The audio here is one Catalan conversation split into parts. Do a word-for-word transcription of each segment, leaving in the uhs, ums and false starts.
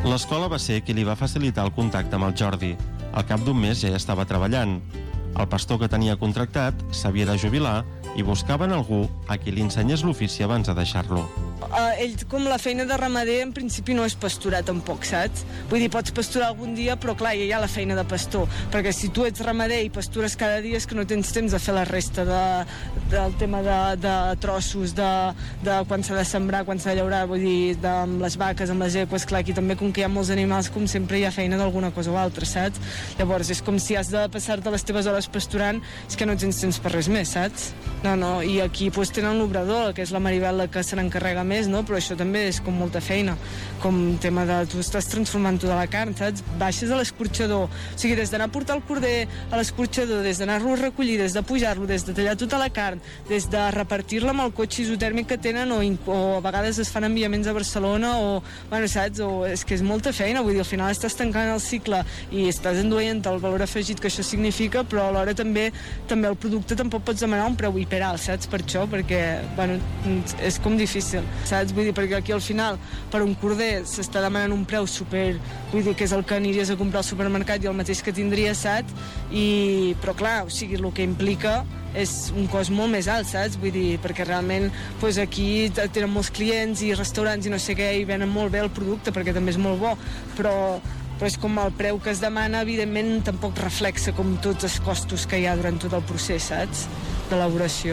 L'escola va ser qui li va facilitar el contacte amb el Jordi. Al cap d'un mes ja hi estava treballant. El pastor que tenia contractat s'havia de jubilar i buscaven algú a qui li ensenyés l'ofici abans de deixar-lo. Uh, ell, com la feina de ramader, en principi no és pasturar tampoc, saps? Vull dir, pots pasturar algun dia, però clar, ja hi ha la feina de pastor, perquè si tu ets ramader i pastures cada dia és que no tens temps de fer la resta de, del tema de, de trossos, de, de quan s'ha de sembrar, quan s'ha de llaurar, vull dir, de, amb les vaques, amb les eques, clar, aquí també com que hi ha molts animals, com sempre hi ha feina d'alguna cosa o altra, saps? Llavors és com si has de passar-te les teves hores pasturant, és que no tens temps per res més, saps? No, no, i aquí pues, tenen l'obrador, que és la Maribel la que se n'encarrega més, no? Però això també és com molta feina, com tema de tu estàs transformant tota la carn, saps? Baixes a l'escorxador, o sigui, des d'anar a portar el corder a l'escorxador, des d'anar-lo a recollir, des de pujar-lo, des de tallar tota la carn, des de repartir-la amb el cotxe isotèrmic que tenen, o, o a vegades es fan enviaments a Barcelona, o, bueno, saps? O és que és molta feina, vull dir, al final estàs tancant el cicle i estàs enduent el valor afegit que això significa, però alhora també també el producte tampoc pots demanar un preu hiperalt, saps? Per això, perquè, bueno, és com difícil, saps? Vull dir, perquè aquí al final per un corder s'està demanant un preu super, vull dir, que és el que aniries a comprar al supermercat i el mateix que tindries, saps? I, però clar, o sigui, el que implica és un cost molt més alt, saps? Vull dir, perquè realment pues, aquí tenen molts clients i restaurants i no sé què, i venen molt bé el producte perquè també és molt bo, però però és com el preu que es demana, evidentment tampoc reflexa com tots els costos que hi ha durant tot el procés, saps? D'elaboració.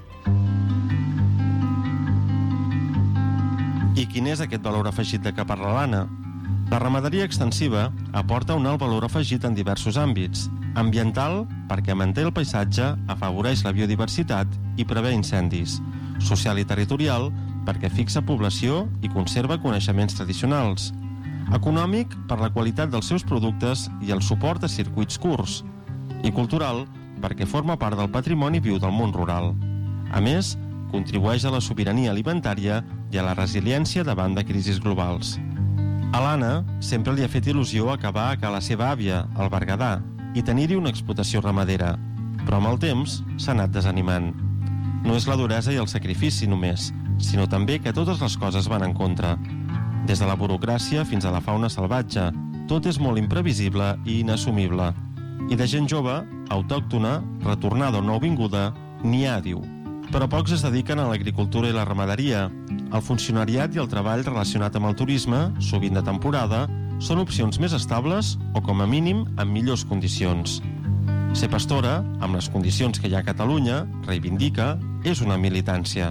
I quin és aquest valor afegit de què parla l'Anna? La ramaderia extensiva aporta un alt valor afegit en diversos àmbits. Ambiental, perquè manté el paisatge, afavoreix la biodiversitat i prevé incendis. Social i territorial, perquè fixa població i conserva coneixements tradicionals. Econòmic, per la qualitat dels seus productes i el suport a circuits curts. I cultural, perquè forma part del patrimoni viu del món rural. A més, contribueix a la sobirania alimentària i a la resiliència davant de crisis globals. A l'Anna sempre li ha fet il·lusió acabar a ca la seva àvia, al Berguedà, i tenir-hi una explotació ramadera, però amb el temps s'ha anat desanimant. No és la duresa i el sacrifici només, sinó també que totes les coses van en contra. Des de la burocràcia fins a la fauna salvatge, tot és molt imprevisible i inassumible. I de gent jove, autòctona, retornada o nouvinguda, n'hi ha, diu. Però pocs es dediquen a l'agricultura i la ramaderia. El funcionariat i el treball relacionat amb el turisme, sovint de temporada, són opcions més estables o, com a mínim, en millors condicions. Ser pastora, amb les condicions que hi ha a Catalunya, reivindica, és una militància.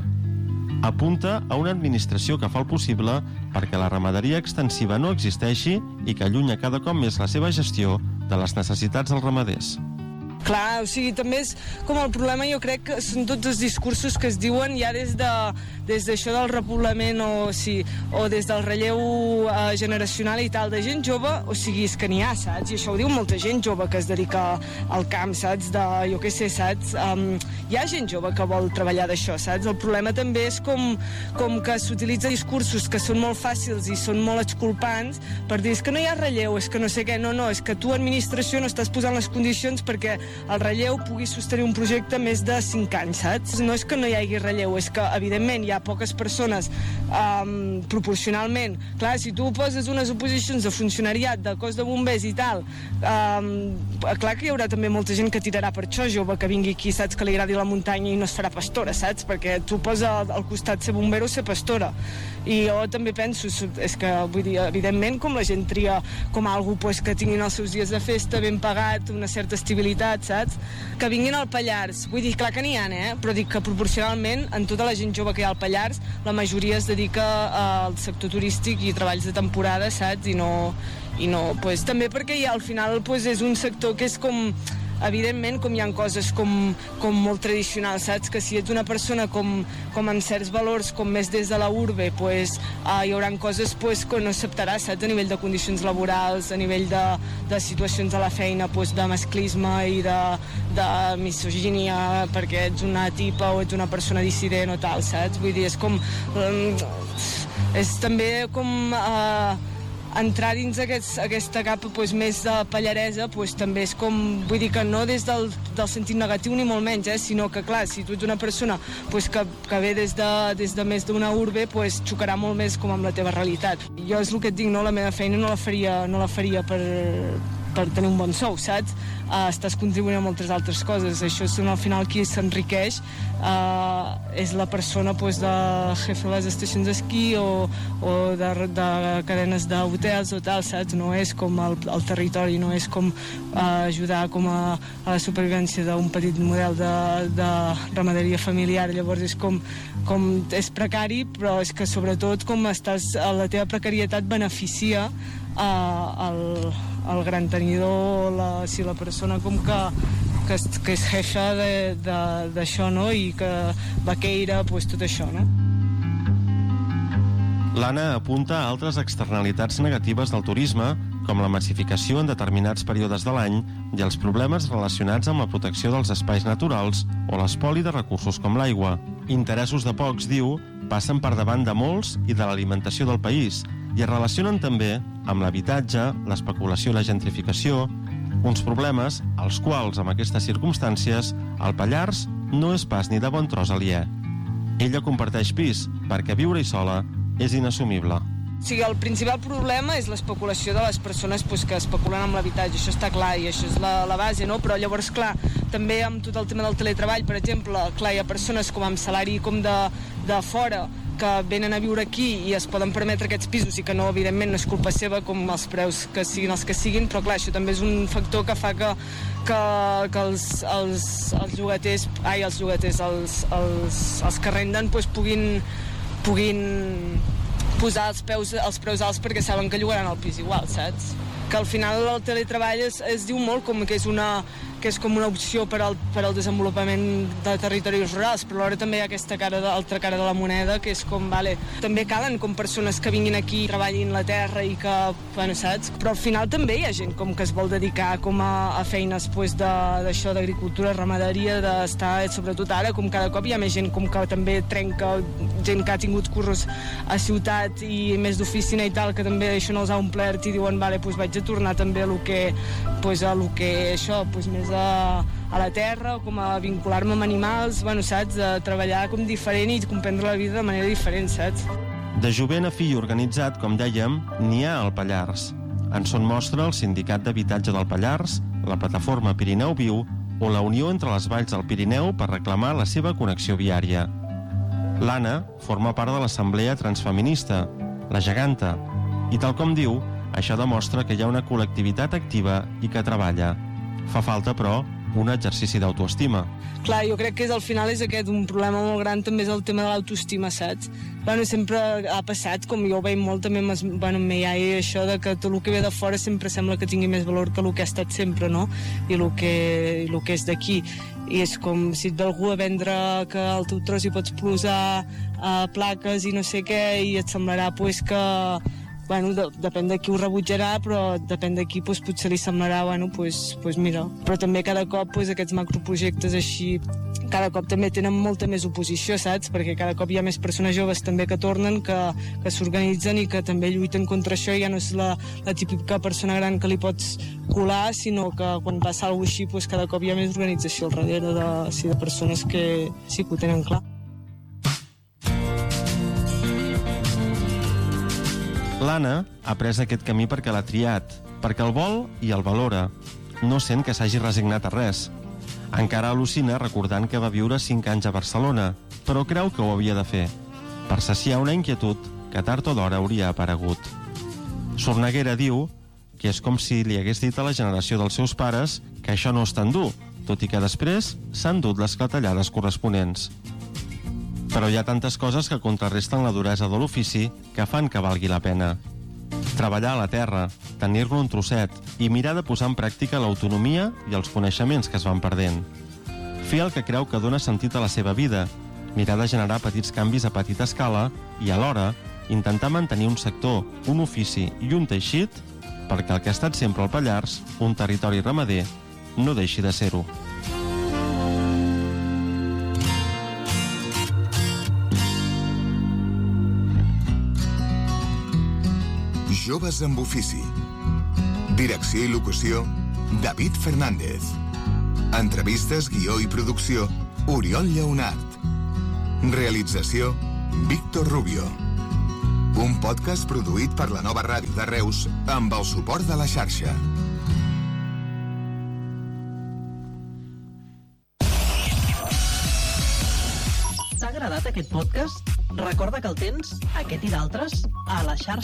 Apunta a una administració que fa el possible perquè la ramaderia extensiva no existeixi i que allunya cada cop més la seva gestió de les necessitats dels ramaders. Clar, o sigui, també és com el problema, jo crec que són tots els discursos que es diuen ja des de des d'això del repoblament o, sí, o des del relleu eh, generacional i tal, de gent jove, o sigui, és que n'hi ha, saps? I això ho diu molta gent jove que es dedica al camp, saps? De, jo què sé, saps? Um, hi ha gent jove que vol treballar d'això, saps? El problema també és com, com que s'utilitza discursos que són molt fàcils i són molt exculpants per dir, és que no hi ha relleu, és que no sé què, no, no, és que tu, administració, no estàs posant les condicions perquè el relleu pugui sostenir un projecte més de cinc anys, saps? No és que no hi hagi relleu, és que, evidentment, hi ha poques persones um, proporcionalment. Clar, si tu poses unes oposicions de funcionariat, de cos de bombers i tal, um, clar que hi haurà també molta gent que tirarà per això, jove, que vingui aquí, saps, que li agradi la muntanya i no es farà pastora, saps? Perquè tu posa al costat ser bombero o ser pastora. I jo també penso, és que, vull dir, evidentment, com la gent tria com algú pues, que tinguin els seus dies de festa ben pagat, una certa estabilitat, saps? Que vinguin al Pallars, vull dir, clar que n'hi ha, eh? Però dic que proporcionalment en tota la gent jove que hi ha al Pallars, la majoria es dedica al sector turístic i treballs de temporada, saps? I no, i no pues, també perquè ja, al final pues, és un sector que és com, evidentment, com hi ha coses com, com molt tradicionals, saps? Que si ets una persona com, com amb certs valors, com més des de la urbe, pues, uh, hi haurà coses pues, que no acceptaràs, saps? A nivell de condicions laborals, a nivell de, de situacions a la feina, pues, de masclisme i de, de misogínia, perquè ets una tipa o ets una persona dissident o tal, saps? Vull dir, és com... Um, és també com... Uh, entrar dins aquest, aquesta capa pues, més de pallaresa pues, també és com, vull dir que no des del, del sentit negatiu ni molt menys, eh, sinó que clar, si tu ets una persona pues, que, que ve des de, des de més d'una urbe pues, xocarà molt més com amb la teva realitat. Jo és el que et dic, no? La meva feina no la faria, no la faria per, per tenir un bon sou, saps? Uh, estàs contribuint a moltes altres coses. Això és al final qui s'enriqueix uh, és la persona pues, de jefe de les estacions d'esquí o, o de, de cadenes d'hotels o tal, saps? No és com el, el territori, no és com uh, ajudar com a, a la supervivència d'un petit model de, de ramaderia familiar. Llavors és com, com és precari, però és que sobretot com estàs, la teva precarietat beneficia uh, el el gran tenidor, la, si la persona com que, que, és, que és jefa d'això, no? I que vaqueira, pues, tot això, no? L'Anna apunta a altres externalitats negatives del turisme, com la massificació en determinats períodes de l'any i els problemes relacionats amb la protecció dels espais naturals o l'espoli de recursos com l'aigua. Interessos de pocs, diu, passen per davant de molts i de l'alimentació del país, i es relacionen també amb l'habitatge, l'especulació i la gentrificació, uns problemes als quals, amb aquestes circumstàncies, el Pallars no és pas ni de bon tros aliè. Ella comparteix pis perquè viure-hi sola és inassumible. O sigui, el principal problema és l'especulació de les persones pues, que especulen amb l'habitatge, això està clar i això és la, la base, no? Però llavors, clar, també amb tot el tema del teletreball, per exemple, clar, hi ha persones com amb salari com de, de fora que venen a viure aquí i es poden permetre aquests pisos i que no, evidentment, no és culpa seva com els preus que siguin els que siguin, però clar, això també és un factor que fa que, que, que els, els, els llogaters, ai, els llogaters, els, els, els que renden pues, puguin, puguin posar els preus, els preus alts perquè saben que llogaran el pis igual, saps? Que al final el teletreball es, es diu molt com que és una, que és com una opció per al, per al desenvolupament de territoris rurals, però alhora també hi ha aquesta cara de, altra cara de la moneda, que és com, vale, també calen com persones que vinguin aquí i treballin la terra i que, bueno, saps? Però al final també hi ha gent com que es vol dedicar com a, a feines pues, d'això, d'agricultura, ramaderia, d'estar, sobretot ara, com cada cop hi ha més gent com que també trenca, gent que ha tingut curros a ciutat i més d'oficina i tal, que també això no els ha omplert i diuen, vale, pues vaig a tornar també a lo que, pues, a lo que això, pues, més a, a la terra, com a vincular-me amb animals, bueno, saps? A treballar com diferent i comprendre la vida de manera diferent, saps? De jovent a fill organitzat, com dèiem, n'hi ha al Pallars. En són mostra el Sindicat d'Habitatge del Pallars, la plataforma Pirineu Viu o la unió entre les valls del Pirineu per reclamar la seva connexió viària. L'Anna forma part de l'Assemblea Transfeminista, la Geganta, i tal com diu, això demostra que hi ha una col·lectivitat activa i que treballa. Fa falta, però, un exercici d'autoestima. Clar, jo crec que és, al final és aquest un problema molt gran, també és el tema de l'autoestima, saps? Bueno, sempre ha passat, com jo ho veig molt també amb, bueno, amb ja i això de que tot el que ve de fora sempre sembla que tingui més valor que el que ha estat sempre, no? I el que, i el que és d'aquí. I és com si et ve algú a vendre que al teu tros hi pots posar uh, plaques i no sé què, i et semblarà pues, que bueno, de, depèn de qui ho rebutjarà, però depèn de qui pues, potser li semblarà, bueno, pues, pues mira. Però també cada cop pues, aquests macroprojectes així, cada cop també tenen molta més oposició, saps? Perquè cada cop hi ha més persones joves també que tornen, que, que s'organitzen i que també lluiten contra això, i ja no és la, la típica persona gran que li pots colar, sinó que quan passa alguna cosa així, pues, cada cop hi ha més organització al darrere de, sí, de persones que sí que ho tenen clar. L'Anna ha pres aquest camí perquè l'ha triat, perquè el vol i el valora. No sent que s'hagi resignat a res. Encara al·lucina recordant que va viure cinc anys a Barcelona, però creu que ho havia de fer, per saciar una inquietud que tard o d'hora hauria aparegut. Sorneguera diu que és com si li hagués dit a la generació dels seus pares que això no és tan dur, tot i que després s'han dut les clatellades corresponents. Però hi ha tantes coses que contrarresten la duresa de l'ofici que fan que valgui la pena. Treballar a la terra, tenir-ne un trosset i mirar de posar en pràctica l'autonomia i els coneixements que es van perdent. Fer el que creu que dona sentit a la seva vida, mirar de generar petits canvis a petita escala i, alhora, intentar mantenir un sector, un ofici i un teixit perquè el que ha estat sempre al Pallars, un territori ramader, no deixi de ser-ho. Joves amb ofici. Direcció i locució, David Fernández. Entrevistes, guió i producció, Oriol Lleonart. Realització, Víctor Rubio. Un podcast produït per la Nova Ràdio de Reus amb el suport de la xarxa. T'ha agradat aquest podcast? Recorda que el tens, aquest i d'altres, a la xarxa.